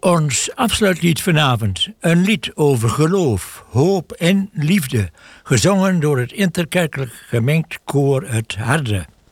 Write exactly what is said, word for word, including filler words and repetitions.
Ons afsluitlied vanavond. Een lied over geloof, hoop en liefde. Gezongen door het interkerkelijk gemengd koor Het Harde.